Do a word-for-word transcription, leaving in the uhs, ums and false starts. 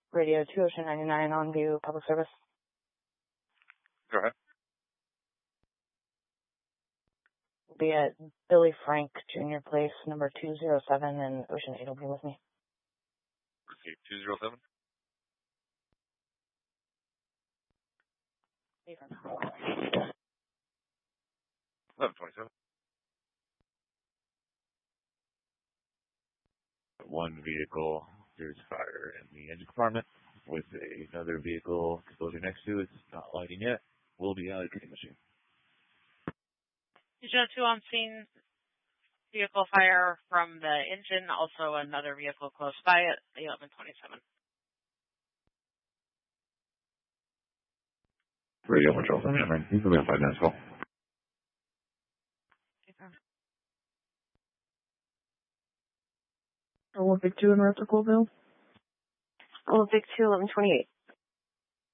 Radio two Ocean ninety-nine on view, public service. Go ahead. Will be at Billy Frank Junior Place, number two oh seven, and Ocean eight will be with me. Receive two oh seven. eleven twenty-seven. One vehicle, there's fire in the engine compartment with another vehicle exposure next to it. It's not lighting yet. Will be out of the machine. Division two on scene, vehicle fire from the engine, also another vehicle close by at eleven twenty-seven. Radio control from here, man. You can be on five minutes call. Olympic two in Rutherfordville. Olympic two, eleven twenty-eight.